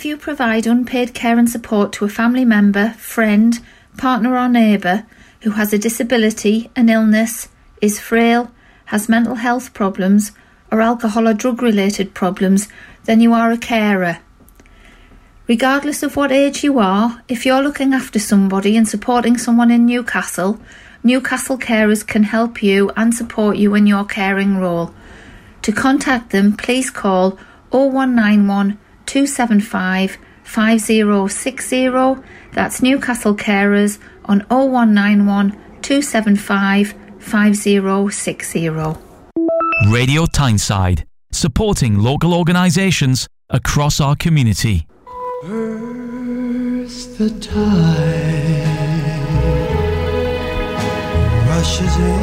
If you provide unpaid care and support to a family member, friend, partner or neighbour who has a disability, an illness, is frail, has mental health problems or alcohol or drug related problems, then you are a carer. Regardless of what age you are, if you're looking after somebody and supporting someone in Newcastle, Newcastle Carers can help you and support you in your caring role. To contact them, please call 0191 275 5060. That's Newcastle Carers on 0191 275 5060. Radio Tyneside, supporting local organisations across our community. First the tide rushes in,